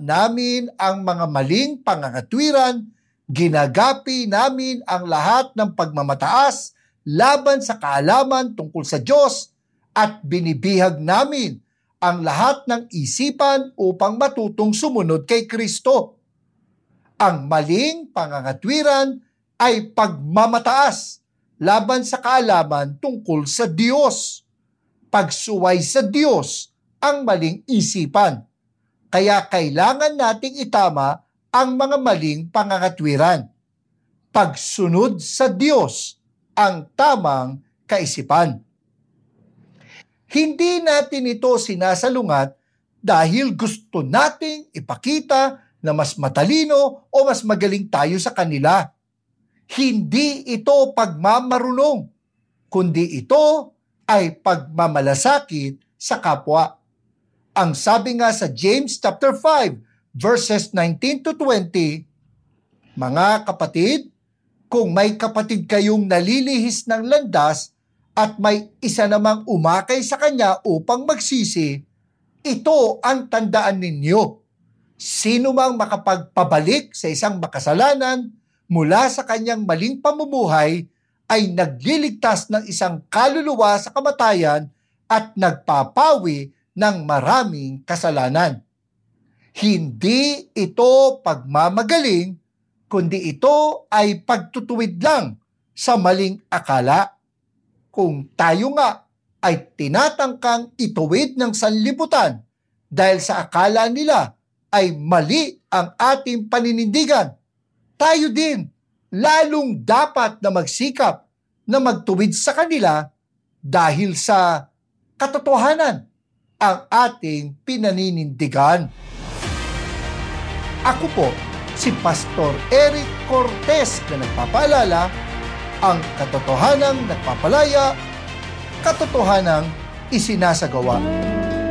namin ang mga maling pangangatwiran, ginagapi namin ang lahat ng pagmamataas laban sa kaalaman tungkol sa Diyos at binibihag namin ang lahat ng isipan upang matutong sumunod kay Kristo. Ang maling pangangatwiran ay pagmamataas laban sa kaalaman tungkol sa Diyos. Pagsuway sa Diyos ang maling isipan. Kaya kailangan nating itama ang mga maling pangangatwiran. Pagsunod sa Diyos ang tamang kaisipan. Hindi natin ito sinasalungat dahil gusto nating ipakita na mas matalino o mas magaling tayo sa kanila. Hindi ito pagmamarunong, kundi ito ay pagmamalasakit sa kapwa. Ang sabi nga sa James chapter 5 verses 19 to 20, mga kapatid, kung may kapatid kayong nalilihis ng landas at may isa namang umakay sa kanya upang magsisi, ito ang tandaan ninyo. Sino mang makapagpabalik sa isang makasalanan mula sa kanyang maling pamumuhay ay nagliligtas ng isang kaluluwa sa kamatayan at nagpapawi ng maraming kasalanan. Hindi ito pagmamagaling, kundi ito ay pagtutuwid lang sa maling akala. Kung tayo nga ay tinatangkang ituwid ng sanlibutan dahil sa akala nila ay mali ang ating paninindigan, tayo din lalong dapat na magsikap na magtuwid sa kanila dahil sa katotohanan ang ating pinaninindigan. Ako po si Pastor Eric Cortez na nagpapaalala, ang katotohanang nagpapalaya, katotohanang isinasagawa.